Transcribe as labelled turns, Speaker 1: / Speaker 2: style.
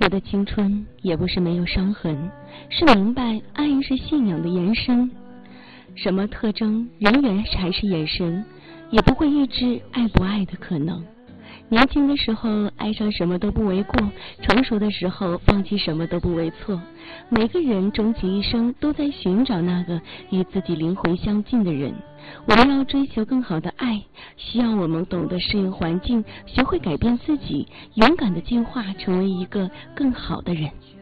Speaker 1: 我的青春也不是没有伤痕，是明白爱是信仰的延伸。什么特征仍然还是眼神，也不会抑制爱不爱的可能。年轻的时候爱上什么都不为过，成熟的时候放弃什么都不为错。每个人终其一生都在寻找那个与自己灵魂相近的人。我们要追求更好的爱，需要我们懂得适应环境，学会改变自己，勇敢地进化，成为一个更好的人。